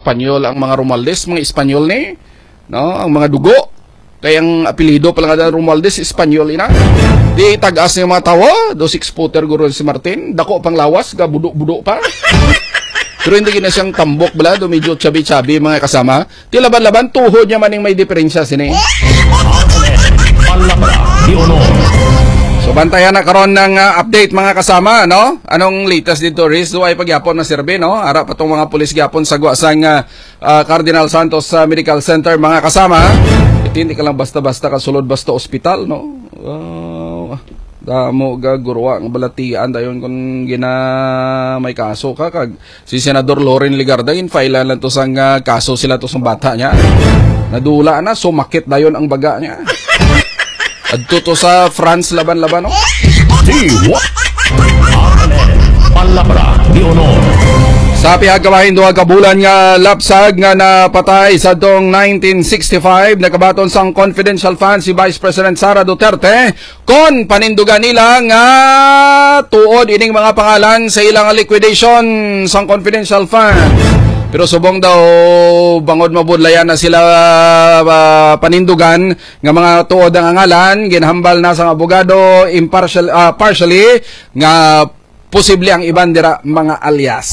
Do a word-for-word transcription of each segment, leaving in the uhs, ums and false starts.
Espanyol ang mga Romualdez, mga Espanyol ni, no, ang mga dugo. Kaya ang apelido pala nga Romualdez, Espanyol ina. Di tagas ng mga tawa, do six footer guro si Martin, dako pang lawas, ga budo-budo pa. Pero hindi gina siyang tambok bala, do medyo chabi-chabi mga kasama. Di laban-laban, tuhod niya maning may diferensya sini. So bantayan na karon ng uh, update mga kasama, no? Anong latest dito, Riz? Duay pagyapon na serbe, no? Ara pa tong mga pulis gyapon sa guwasang uh, uh, Cardinal Santos uh, Medical Center mga kasama. Hindi ka lang basta-basta kasulod basta ospital, no? Uh, damo gagurwa ng balatian dayon kung gina may kaso ka kag si Senador Loren Ligarda in file lang to sang uh, kaso sila to sa bata niya. Nadula na sumakit dayon ang baga niya. Adto to sa France laban-laban, no? Palabra di honor. Sa pihagawahin duha ka bulan nga lapsag nga napatay sa dong nineteen sixty-five nakabaton sang confidential fund si Vice President Sara Duterte kon panindugan nila nga tuod ining mga pangalan sa ilang liquidation sang confidential fund. Pero subong daw bangod mabudlayan na sila uh, panindugan nga mga tuod ang angalan ginhambal na sang abogado impartial uh, partially nga posible ang iban dira mga alias.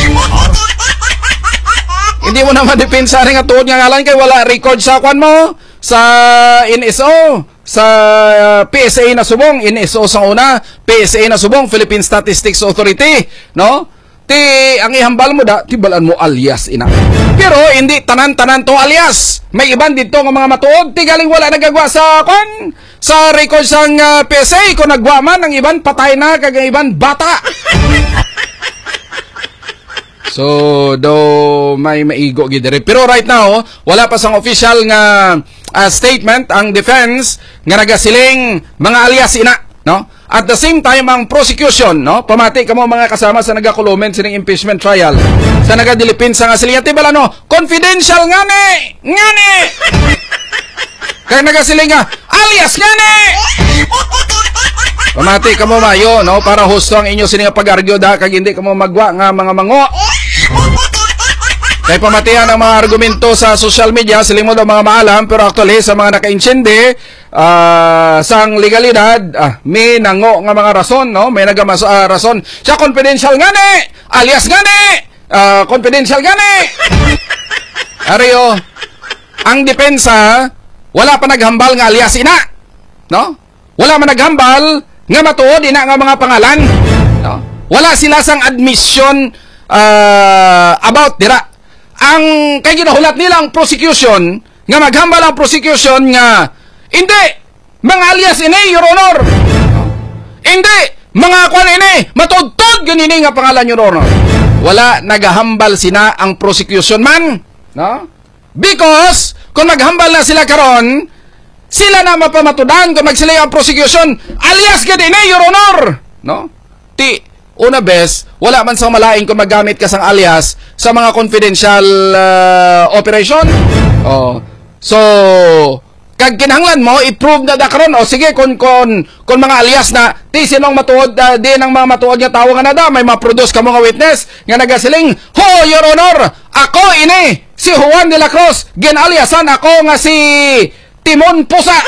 Hindi mo na madepensa rin nga tuod nga ngalan kay wala record sa kwan mo sa N S O sa uh, P S A na subong N S O sa una P S A na subong Philippine Statistics Authority, no? Ti ang ihambal mo da tibalan mo alias ina. Pero hindi tanan-tanan to alias. May iban dito nga mga matuod ti galing wala nagagawa sa kon sa record sang uh, P S A ko nagwa man ang iban patay na kag iban bata. So do may maigo gid. Pero right now wala pa sang official nga uh, statement ang defense nga nagasiling mga alias ina, no? At the same time, ang prosecution, no? Pamati ka mo mga kasama sa nagakulumen sining impeachment trial. Sa nagadilipin sa nga silingan, tibala no? Confidential nga ni! Nga ni! Kaya nagasiling nga, alias nga ni! Pamati ka mo mayo, no? Para husto ang inyo sining pag-argue da, kag hindi ka mo magwa nga mga mango. Kaya pamatihan ang mga argumento sa social media, siling mo daw mga maalam, pero actually sa mga naka-insindi, Uh, sang legalidad, ah, may nango nga mga rason, no? May nagamas uh, rason. Siya confidential nga ni! Alias nga ni! Uh, confidential nga ni! Ariyo, ang depensa, wala pa naghambal nga alias ina, no? Wala man naghambal nga matuod ina nga mga pangalan, no? Wala sila sang admission uh, about dira. Ang kay ginahulat nila ang prosecution, nga maghambal ang prosecution nga hindi! Mga alias ini, Your Honor! Hindi! Mga kwan ini! Matudtod ganini nga pangalan, Your Honor! Wala nagahambal sina ang prosecution man. No? Because, kung naghambal na sila karon, sila na mapamatudan kung magsila ang prosecution. Alias ganini, Your Honor! No? Ti, una bes, wala man sa malaing kung magamit ka sang alias sa mga confidential uh, operation. Oh. So, kag kinahanglan mo i-prove na da karon o sige kon kon kon mga alias na ti sinong matuod uh, di nang mga matuod nga tawo nga nada may ma-produce ka mga witness nga nagasiling ho Your Honor ako ini si Juan de la Cruz ginaliasan ako nga si Timon Pusa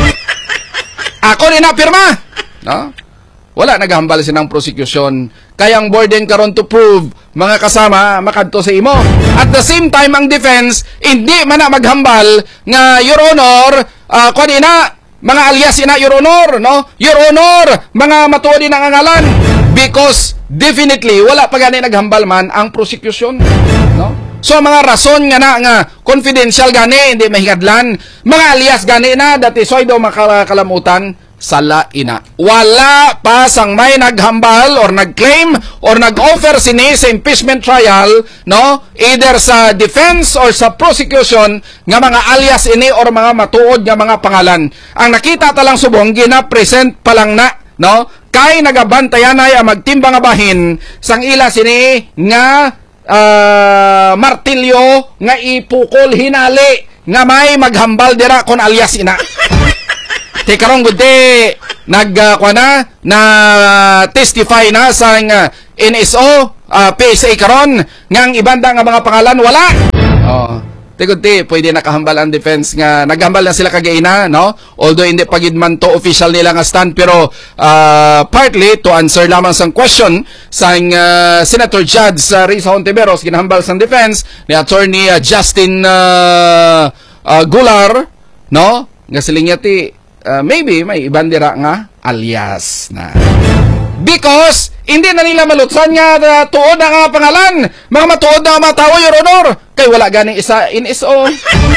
ako ni na pirma, no? Wala naghambal sinang prosecution kayang burden karon to prove mga kasama makadto sa imo. At the same time ang defense hindi man na maghambal nga Your Honor uh, kun ina mga alias ina Your Honor, no? Your Honor mga matuod din ang ngalan because definitely wala pa gani naghambal man ang prosecution, no? So mga rason nga na nga confidential gani hindi mahigadlan mga alias gani na dati soy daw makakalamutan sala ina. Wala pa sang may naghambal or nagclaim or nag-offer sini sa impeachment trial, no? Either sa defense or sa prosecution nga mga alias ini or mga matuod nga mga pangalan. Ang nakita talang subong gina-present pa lang na, no? Kay nagabantayan ay ang magtimbang nga bahin sang ila sini nga uh, martilyo nga ipukol hinali nga may maghambal dira kon alias ina. Te karong gudi nag uh, na na testify na sa uh, N S O uh, P S A karon ngang ibanda nga mga pangalan wala. Oh. Tiguti, pwede nakahambal ang defense nga naghambal na sila kagaina, no? Although hindi pagid man to official nila nga stand, pero uh, partly to answer lamang sang question sang uh, Senator Chad sa Risa Hontiveros ginahambal sang defense ni Attorney uh, Justin uh, uh, Gular, no? Nga siling ti uh, maybe may ibandira nga alias na. Because hindi na nila malutsan nga uh, tuod na nga pangalan. Mga matuod na mga tao, Your Honor. Kay wala ganing isa in S O.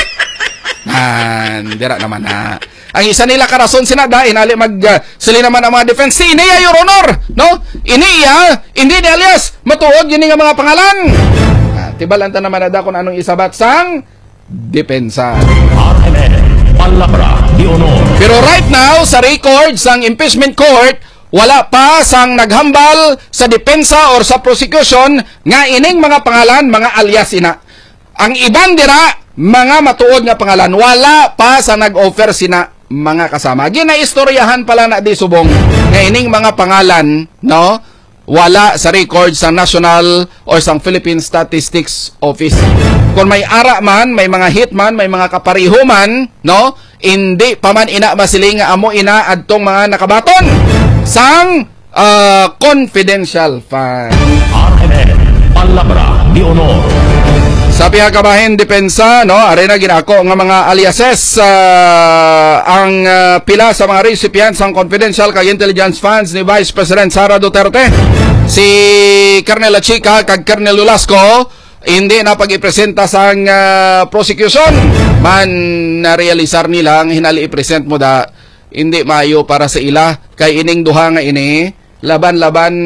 Han, dira naman na. Ang isa nila karason sinada, inali mag uh, sili naman ang mga defense. Si Iniya, Your Honor. No? Iniya, hindi ni alias. Matuod yun nga mga pangalan. Ah, tibalanta naman na da kung anong isabat sang depensa. R M N, Palabra, di honor. Pero right now, sa record sang impeachment court, wala pa sang naghambal sa depensa or sa prosecution nga ining mga pangalan, mga alias ina. Ang iban dira, mga matuod nga pangalan, wala pa sa nag-offer sina mga kasama. Ginaistoryahan pala na di subong nga ining mga pangalan, no? Wala sa record sa National or sa Philippine Statistics Office. Kung may ara man, may mga hit man, may mga kapariho man, no? Hindi pa man ina masiling nga amo ina adtong mga nakabaton sang uh, confidential fund. R M N, Palabra, di honor. Sa pihakabahin depensa, no, arena ginako nga mga aliases uh, ang uh, pila sa mga recipients ng confidential kay intelligence funds ni Vice President Sara Duterte. Si Colonel Chica kag Colonel Lulasco hindi na pag-ipresenta sa uh, prosecution. Man na-realisar nila ang hinali i-present mo da hindi maayo para sa ila kay ining duha nga ini laban-laban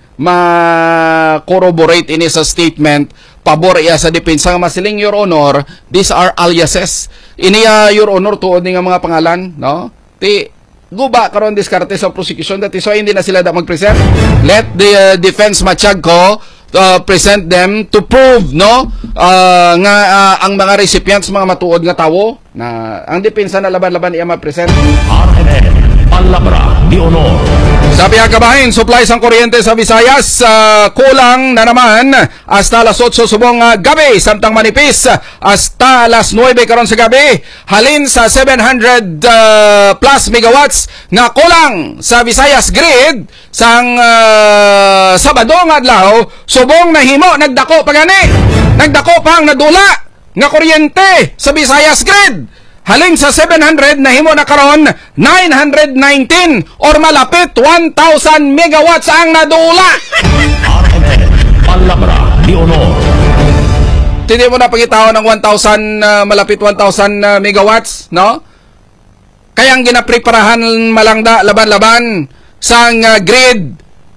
ma-corroborate ini sa statement pabor iya sa depensa nga masiling, Your Honor, these are aliases. Iniya, Your Honor, tuod ni nga mga pangalan, no? Ti guba karon diskarte sa prosecution dati so hindi na sila da mag-present. Let the uh, defense matiyag ko uh, present them to prove, no, uh, nga uh, ang mga recipients mga matuod nga tawo na ang depensa na laban-laban iya ma-present. R M N, Palabra, di honor. Sa pihakabahin, supply sang kuryente sa Visayas uh, kulang na naman hasta alas otso subong uh, gabi, samtang manipis hasta alas nuwebe karon sa gabi, halin sa seven hundred uh, plus megawatts nga kulang sa Visayas grid sang uh, Sabado nga adlaw, subong nahimo nagdako pa gani, nagdako pa ang nadula nga kuryente sa Visayas grid. Halin sa seven hundred nahimo na karon nine hundred nineteen or malapit one thousand megawatts ang nadula. R M N, Palabra, di honor. Hindi mo na pagitaw ng one thousand uh, malapit one thousand uh, megawatts, no? Kaya ang ginapreparahan malangda laban-laban sang uh, grid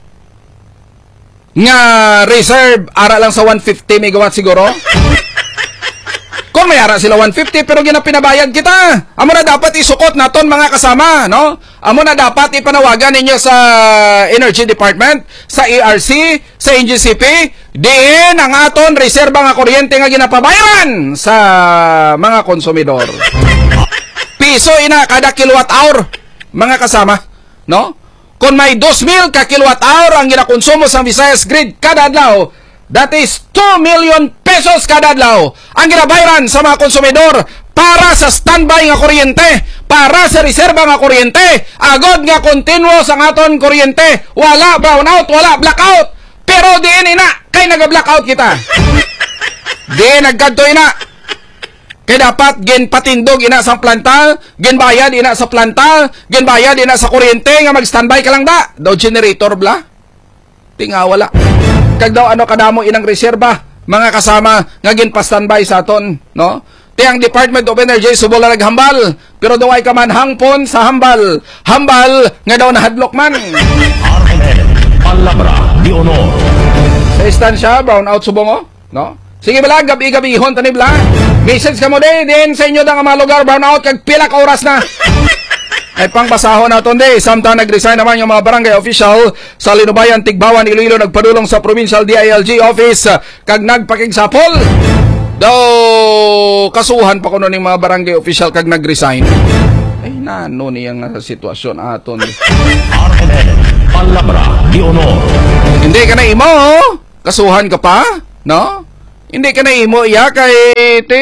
nga reserve ara lang sa one fifty megawatts siguro. Kung may ara sila one fifty pero ginapinabayad kita. Amo na dapat isukot naton mga kasama, no? Amo na dapat ipanawagan ninyo sa Energy Department, sa E R C, sa N G C P, diin ang aton reserba nga kuryente nga ginapabayaran sa mga konsumidor. Piso ina kada kilowatt hour, mga kasama, no? Kung may two mil ka kilowatt hour ang ginakonsumo sa Visayas grid kada adlaw, that is two million pesos kada adlaw ang ginabayaran sa mga konsumidor para sa standby nga kuryente, para sa reserba nga kuryente, agod nga continuous ang aton kuryente, wala brownout, wala blackout. Pero diin ina kay naga-blackout kita. Diin nagkadto ina kay dapat ginpatindog ina sa planta, ginbayad ina sa planta, ginbayad ina sa kuryente nga mag-standby ka lang da. Daw generator bla. Tinga wala. Kag daw ano kadamo inang reserba, mga kasama nga ginpa-standby sa aton, no? Ti ang Department of Energy subol na naghambal, pero daw ay kaman hangpon sa hambal. Hambal nga daw nahadlok man. R M N, Palabra, di honor. Sa istansya, brownout subong, no? Sige bala, gabi-gabi ihon tani bala. Message ka mo din, din sa inyo da nga mga lugar, brownout, kag pila ka oras na. Ay pangbasahon naton di, samtang nag-resign naman yung mga barangay official sa Linubayan, Tigbawan, Iloilo, nagpadulong sa Provincial D I L G office, kag nagpakigsapol. Daw kasuhan pa kuno ning mga barangay official kag nag-resign. Ay nano niyang nga sitwasyon aton. R M N, Palabra, di honor. Hindi ka na imo, Kasuhan ka pa, no? Hindi ka na imo iya kay ti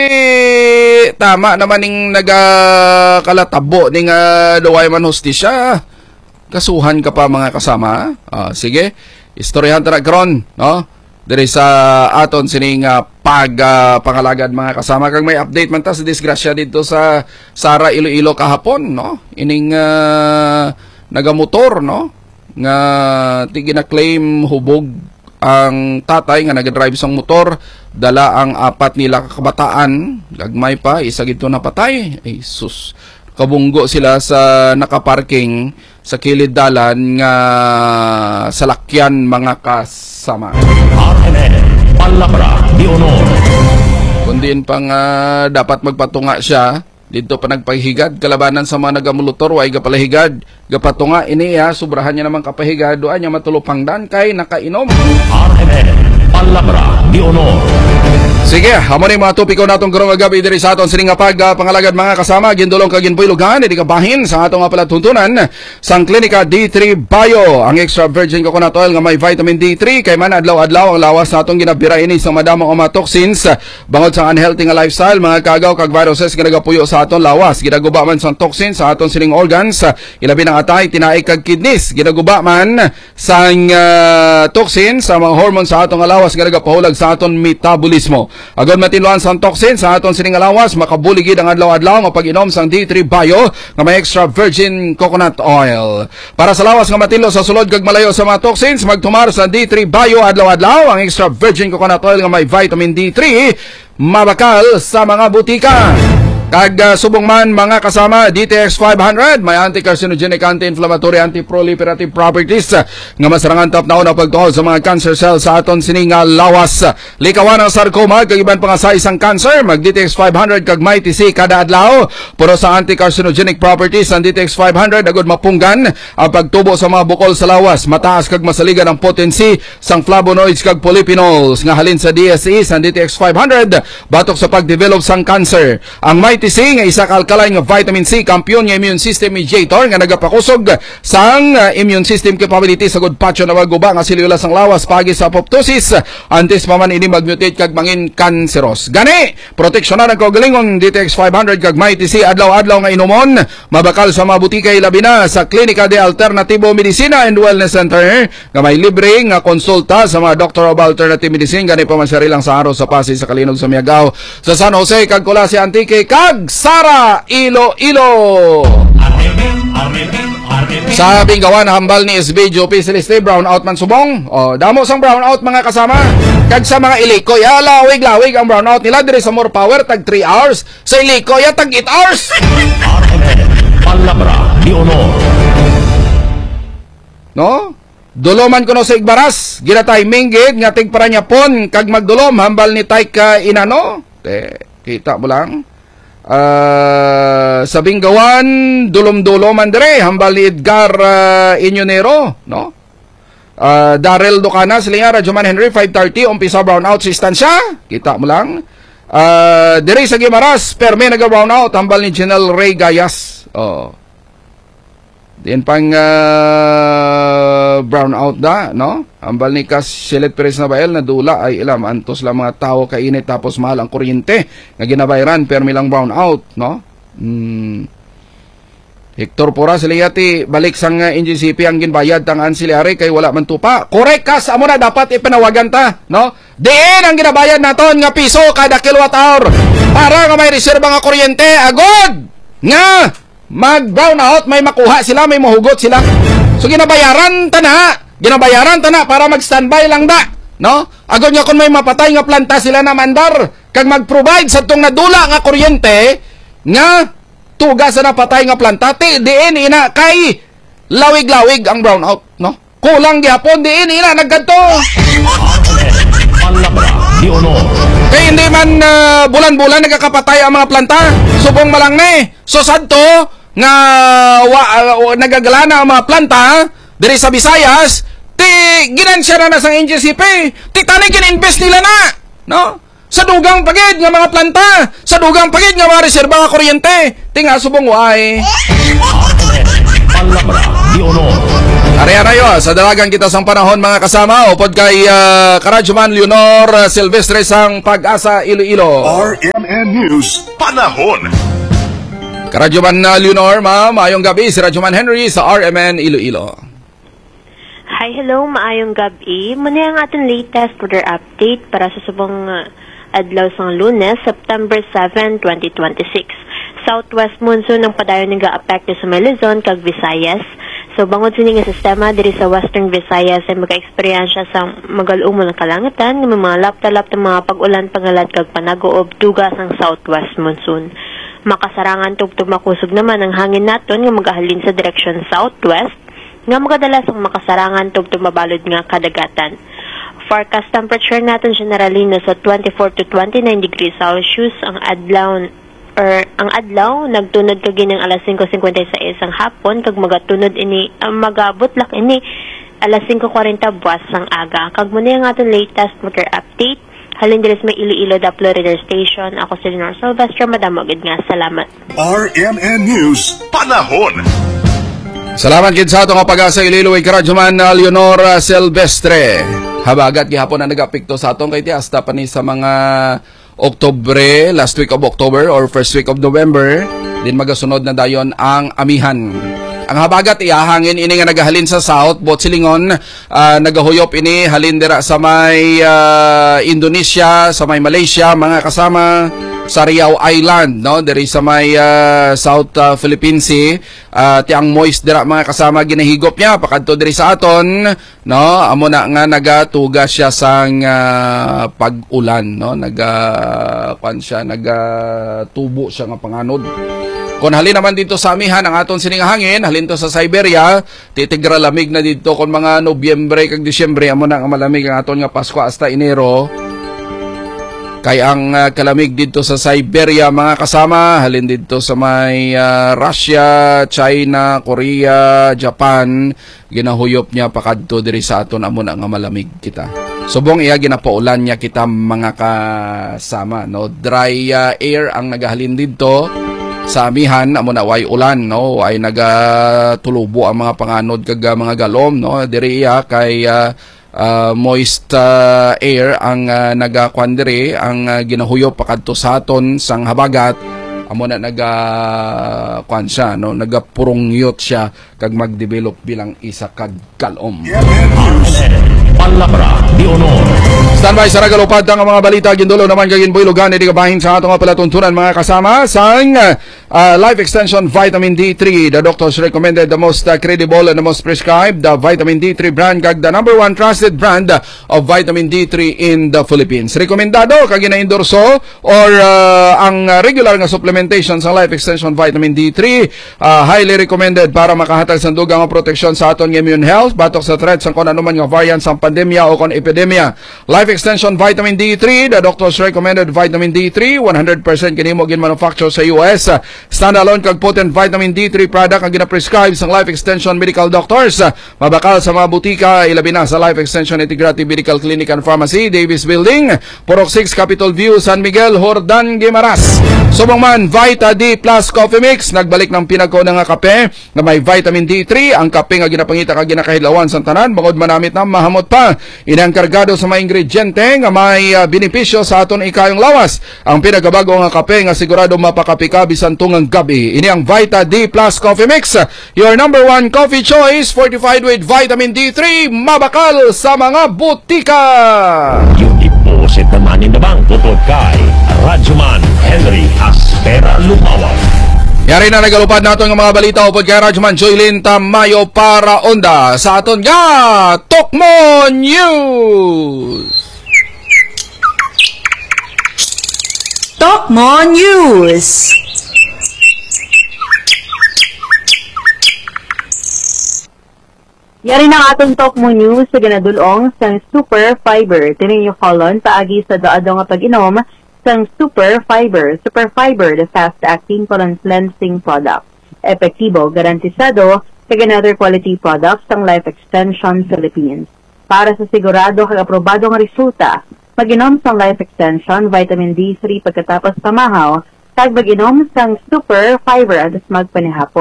tama naman ning nagakalatabo ning uh, duway man hustisya. Kasuhan ka pa mga kasama. Ah, sige, istoryahan ta na karon, no? Diri sa aton sining uh, pag uh, pangalagad mga kasama, kag may update man ta sa disgrasya dito sa Sara Iloilo kahapon, no? Ining uh, nagamotor, no? Nga ti gina-claim hubog ang tatay nga nag-drive sang motor, dala ang apat nila kakabataan, gagmay pa, isa gito napatay. Ay sus, kabunggo sila sa nakaparking sa kilid dalan nga salakyan mga kasama. R M N, Palabra ni Honor. Kundin pang uh, dapat magpatunga siya dito pa nagpahigad kalabanan sa mga nagamulutor way gapalahigad gapatunga ini ya sobrahan niya naman kapahigad doan niya matulupang dan kay nakainom. R M N, Palabra ni Honor. Sige, amo ni mga topiko natong karong gabi diri sa aton sining nga pag uh, pangalagad mga kasama, gindulong kag ginpuylugan idi kabahin sa atong nga palatuntunan sang Klinika D three Bio, ang extra virgin coconut oil nga may vitamin D three kay man adlaw-adlaw ang lawas sa atong ginabira ini sa madamong mga toxins bangod sa unhealthy nga lifestyle, mga kagaw kag viruses nga nagapuyo sa aton lawas. Ginaguba man sang toxins sa aton sining organs, ilabi ng atay, tinaik kag kidneys. Ginaguba man sang uh, toxins sa mga hormones sa aton nga lawas nga nagapahulag sa aton metabolismo. Agad matinluan sang toxin sa aton sining alawas, makabuligid ang adlaw-adlaw nga pag-inom sang D three Bio nga may extra virgin coconut oil. Para sa lawas nga matinlo sa sulod kag malayo sa mga toxins, magtumar sa D three Bio adlaw-adlaw, ang extra virgin coconut oil nga may vitamin D three, mabakal sa mga butika. Kag uh, subong man mga kasama, D T X five hundred may anti-carcinogenic, anti-inflammatory, anti-proliferative properties uh, nga masarangan tap na na pagtuol sa mga cancer cells sa aton sining uh, lawas. Likawan ang sarcoma kag iban pa nga sa isang cancer, mag D T X five hundred kag may T C kada adlaw. Puro sa anti-carcinogenic properties ang D T X five hundred agud mapunggan ang pagtubo sa mga bukol sa lawas, mataas kag masaligan ang potency sang flavonoids kag polyphenols nga halin sa D S E sang D T X five hundred batok sa pagdevelop sang cancer. Ang may T C nga isa ka alkaline nga vitamin C, kampiyon nga immune system mediator nga nagapakusog sang uh, immune system capability sa good patcho na maguba nga silula sang lawas pagi sa apoptosis, antes pa man ini magmutate kag mangin kanseros. Gani proteksyonan ang kaugalingong D T X five hundred kag may T C adlaw-adlaw nga inomon, mabakal sa mga butika ilabi na sa Klinika de Alternativo Medicina and Wellness Center nga may libre nga konsulta sa mga Doctor of Alternative Medicine. Gani pa man lang sa araw sa Pasig, sa Kalinog, sa Miagao, sa San Jose kag Colasy Antique kag Sara Iloilo. Sa Bingawan hambal ni S B Jopi Celeste brown out man subong. O damo sang brown out mga kasama. Kag sa mga Iliko ya lawig-lawig ang brown out nila diri sa More Power tag three hours, sa Iliko ya tag eight hours. R M N, Palabra ni Honor. No? Duloman ko no sa Igbaras, ginatay minggid nga tigpara niya pon kag magdulom hambal ni tay ka inano. Te, kita mo lang. Uh, sa Bingawan dulom-duloman dire hambal ni Edgar uh, Inyonero, no? Uh, Darrell Ducana silinga Radyoman Henry five thirty umpisa brown out sa istansya, kita mo lang. Uh, dire sa Gimaras perme naga brown out hambal ni General Ray Gayas. Oh. Diyan pang uh, brown out da, no? Ambal ni Kas Silet Perez Nabael na dula ay ilam antos lang mga tao kainit tapos mahal ang kuryente nga ginabayaran permi lang brown out, no? Hmm. Hector Pora siliyati balik sang uh, N G C P ang ginbayad tang ancillary kay wala man tupa. Correct kas amo na dapat ipanawagan ta, no? Diin ang ginabayad naton nga piso kada kilowatt hour para nga may reserba nga kuryente agod nga mag-brown out, may makuha sila, may mahugot sila. So ginabayaran ta na, ginabayaran ta na para mag-standby lang da, no? Agad nga kung may mapatay nga planta sila na mandar, kag mag-provide sa itong nadula nga kuryente, nga tuga sa napatay nga planta, ti diin ina kay lawig-lawig ang brown out, no? Kulang gyapon diin ina naggadto. Palabra ni Honor. Kaya hindi man uh, bulan-bulan nagkakapatay ang mga planta, subong malang ni. So sadto nga wa, uh, nagagalana ang mga planta diri sa Visayas, ti ginansya na na sa N G C P, ti tanay gin-invest nila na, no? Sa dugang pagid nga mga planta, sa dugang pagid nga mga reserba nga kuryente, ti nga subong way. Palabra Di Honor. Ari-arayo, sa dalagang kita sang panahon mga kasama, upod kay uh, Karadyoman Leonor Silvestre sang Pag-asa Iloilo. R M N News Panahon. Karadyoman uh, Leonor, ma'am, maayong gabi. Si Radyoman Henry sa R M N Iloilo. Hi, hello, maayong gabi. Muna ang ating latest weather update para sa subong uh, adlaw sang Lunes, September seventh, twenty twenty-six. Southwest monsoon ang padayon nga apekto sa Luzon kag Visayas. So bangod sini nga sistema diri sa Western Visayas ay maka-eksperyensya sa magalum ng kalangitan nga mga lapta-lapta mga pag-ulan pangalat kag panaguob dugas ang Southwest monsoon. Makasarangan tugtog makusog naman ang hangin naton nga magahalin sa direksyon Southwest nga magadalas ang makasarangan tugtog mabalod nga kadagatan. Forecast temperature natin generally na sa twenty-four to twenty-nine degrees Celsius ang adlaw or ang adlaw nagtunod kag ng alas five fifty-six ang hapon kag magatunod ini uh, magabot lak ini alas five forty buwas sang aga. Kag muna ang aton latest weather update halin diri sa may Iloilo Doppler Radar Station. Ako si Leonor Silvestre, madamo gid nga salamat. R M N News Panahon. Salamat gid sa ato nga Pag-asa Iloilo kay Karadyoman uh, Leonor Silvestre. Habagat gihapon na nagapikto sa atong kay ti hasta pa ni sa mga Oktubre, last week of October or first week of November, din magasunod na dayon ang amihan. Ang habagat iahangin ini nga nagahalin sa South, Botsilingon, uh, nagahuyop ini halin dira sa may uh, Indonesia, sa may Malaysia, mga kasama sa Riau Island, no, diri sa may uh, South uh, Philippine Sea, uh, tiang moist dira mga kasama ginahigop niya pakadto diri sa aton, no, amo na nga nagatugas siya sang uh, pag-ulan, no, naga kwan siya, nagatubo siya nga panganod. Kung halin naman dito sa amihan ang aton sining hangin, halin to sa Siberia, titigra lamig na dito kon mga Nobyembre kag Disyembre, amo na nga malamig ang aton nga Pasko hasta Enero. Kay ang uh, kalamig dito sa Siberia mga kasama, halin dito sa may uh, Russia, China, Korea, Japan, ginahuyop niya pakadto diri sa aton amo na nga malamig kita. Subong iya ginapaulan niya kita mga kasama, no, dry uh, air ang nagahalin dito sa amihan, amo na way ulan, no, ay nagatulubo ang mga panganod kag mga galom, no, diri iya kay uh, Uh, moist uh, air ang uh, nagakwan diri ang uh, ginahuyop pakadto sa aton sang habagat, amo na naga kwan siya, no, nagapurungyot siya kag magdevelop bilang isa kag kalom. Palabra Di Honor. Standby sa ragalupad ang mga balita gindulo naman kag inboylugan di kabahin sa atong palatuntunan mga kasama sang uh, Life Extension Vitamin D three. The doctors recommended the most uh, credible and the most prescribed the Vitamin D three brand kag the number one trusted brand of Vitamin D three in the Philippines. Rekomendado kag gina-endorso or uh, ang regular nga supplementation sa Life Extension Vitamin D three, uh, highly recommended para makahatag sa dugang nga proteksyon sa aton immune health batok sa threats ng kon anuman nga variants sa pandemya o kon epidemya. Life Extension Vitamin D three, the doctors recommended Vitamin D three, one hundred percent kinimo gin manufacture sa U S. Standalone kag potent Vitamin D three product ang gina-prescribe sa Life Extension Medical Doctors. Mabakal sa mga butika, ilabi na sa Life Extension Integrative Medical Clinic and Pharmacy, Davis Building, Purok six, Capitol View, San Miguel, Hordan, Guimaras. Subong man, Vita D Plus Coffee Mix, nagbalik ng pinagkauna nga kape na may Vitamin D three, ang kape nga ginapangita kag ginakahilawan sa tanan, bangod manamit na mahamot pa. Inang kargado sa mga ingrediente nga may uh, benepisyo sa aton ikayong lawas. Ang pinagabago nga kape nga sigurado mapakapika bisan tungang gabi. Ini ang Vita D Plus Coffee Mix, your number one coffee choice, fortified with Vitamin D three, mabakal sa mga butika. Yung deposit naman in the bank tutod kay Radyoman Henry Aspera Lumawaw. Yari na nagalupad nato ng mga balita upod kay Radyoman Joylin Tamayo para onda sa aton nga Tokmo News. Tokmo News. Yari na atong Tokmo News sa ginadulong sang Super Fiber. Tininyo kolon paagi sa daado nga pag-inom sang Super Fiber. Super Fiber, the fast-acting colon cleansing product. Epektibo, garantisado, kag another quality products sang Life Extension Philippines. Para sa sigurado kag aprobado nga resulta, mag-inom sang Life Extension Vitamin D three pagkatapos pamahaw, kag mag-inom sang Super Fiber adas magpanihapon.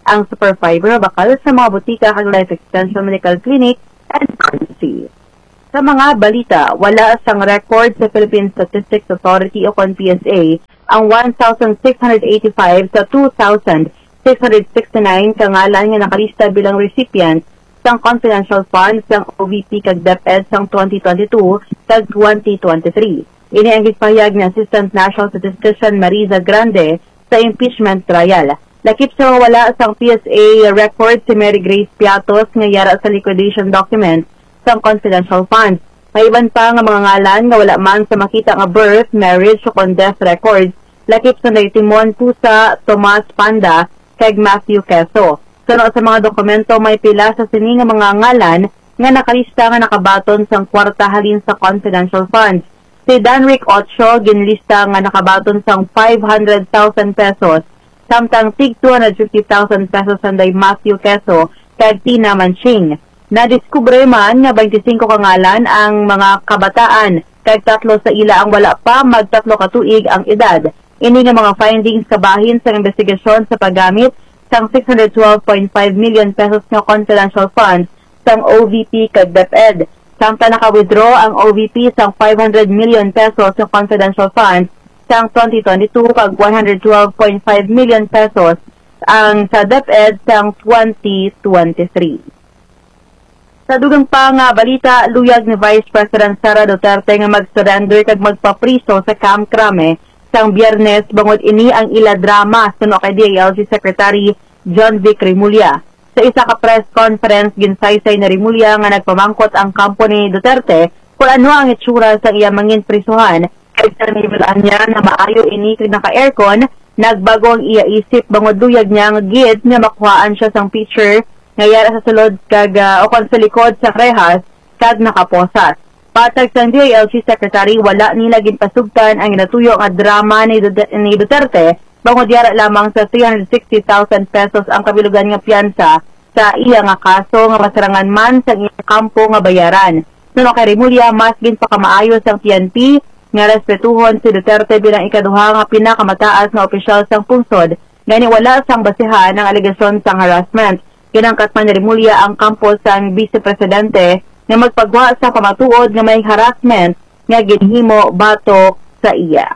ang superfiber bakal sa mga butika kag life extension medical clinic and pharmacy. Sa mga balita, wala sang record sa Philippine Statistics Authority o P S A ang one thousand six hundred eighty-five sa two thousand six hundred sixty-nine kangalan nga nakalista bilang recipient sang confidential funds sang O V P kag DepEd sang twenty twenty-two kag twenty twenty-three. Ini ang gipahayag ni Assistant National Statistician Mariza Grande sa impeachment trial. Lakip sa wala sang P S A record si Mary Grace Piatos nga yara sa liquidation document sang confidential funds. May iban pa nga mga ngalan nga wala man sa makita nga birth, marriage o kon death records. Lakip sa Timon Pusa, Tomas Panda, kag Matthew Queso. Suno sa mga dokumento may pila sa sini nga mga ngalan nga nakalista nga nakabaton sang kwarta halin sa confidential funds. Si Danrick Ocho ginlista nga nakabaton sang five hundred thousand pesos samtang tig two hundred fifty thousand pesos sanday Matthew Queso kag Tina Manching. Nadiskubre man nga twenty-five kangalan ang mga kabataan kag tatlo sa ila ang wala pa magtatlo ka tuig ang edad. Ini nga mga findings kabahin sa investigasyon sa paggamit sang six hundred twelve point five million pesos nga confidential funds sang O V P kag DepEd. Samtang naka-withdraw ang O V P sang five hundred million pesos nga confidential funds sang twenty twenty-two kag one hundred twelve point five million pesos ang sa DepEd sang twenty twenty-three. Sa dugang pa nga balita, luyag ni Vice President Sara Duterte nga mag-surrender kag magpapriso sa Camp Crame sang Biyernes bangod ini ang ila drama suno kay D I L G Secretary John Vic Rimulya. Sa isa ka press conference ginsaysay na Rimulya nga nagpamangkot ang kampo ni Duterte kung ano ang itsura sa iya mangin prisuhan. Kay sarnibalaan niya na maayo ini kag naka-aircon, nagbago ang iya isip bangod luyag niya nga gid nga makuhaan siya sang picture nga yara sa sulod kag uh, o kon sa likod sa rehas kag nakaposas. Patag sang D I L G Secretary, wala nila ginpasugtan ang inatuyo nga drama ni, Dut ni Duterte bangod yara lamang sa three hundred sixty thousand pesos ang kabilugan nga piyansa sa iya nga kaso nga masarangan man sa iya kampo nga bayaran. Nuno kay Rimulya, mas ginpakamaayos ang P N P nga respetuhon si Duterte bilang ikaduha nga pinakamataas nga opisyal sang pungsod, gani wala sang basihan ng alegasyon sang harassment. Ginangkat man ni Rimulya ang kampo sang Vice Presidente nga magpagwa sa pamatuod nga may harassment nga ginhimo batok sa iya.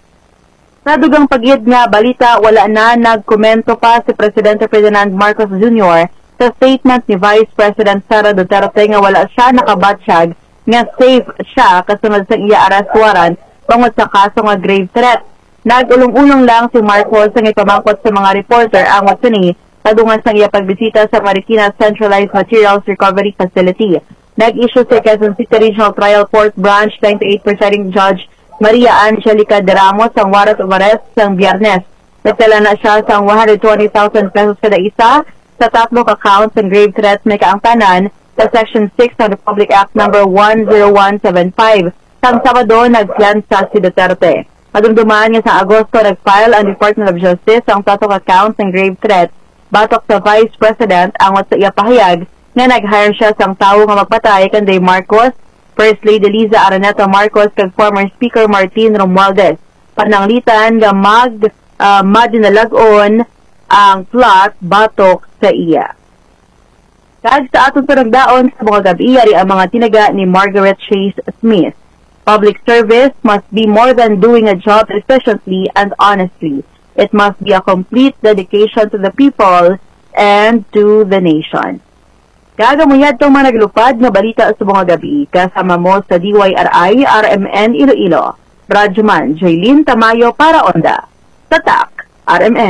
Sa dugang pagid nga balita, wala na nagkomento pa si Presidente Ferdinand Marcos Junior sa statement ni Vice President Sara Duterte nga wala siya nakabatsyag nga safe siya kasunod sa iya arrest warrant tungod sa kaso nga grave threat. Nag-ulong-ulong lang si Marcos ang ipamangkot sa mga reporter ang watsuni padungan sa iya pagbisita sa Marikina Centralized Materials Recovery Facility. Nag-issue si Quezon City Regional Trial Court Branch ninety-eight presiding Judge Maria Angelica de Ramos ang warrant of arrest sang Biyernes. Nagtala na siya sang one hundred twenty thousand pesos kada isa sa tatlo ka counts ng grave threat may kaangtanan sa Section six ng Republic Act number one oh one seven five. Sang Sabado, nagpiyansa si Duterte. Madumduman niya sa Agosto, nag-file ang Department of Justice ang tatlo ka counts ng grave threat. Batok sa Vice President ang sa iya pahayag nga nag-hire siya sang tawo nga magpatay kanday Marcos, First Lady Liza Araneta Marcos kag former Speaker Martin Romualdez. Pananglitan nga mag uh, madinalagon ang plot batok sa iya. Kag sa atong turagdaon sa mga gabi, ari ang mga tinaga ni Margaret Chase Smith. Public service must be more than doing a job efficiently and honestly. It must be a complete dedication to the people and to the nation. Kagamuyad itong mga naglupad na balita sa mga gabi. Kasama mo sa D Y R I, R M N Iloilo. Radyoman, Jaylene Tamayo para Onda. Tatak, R M N.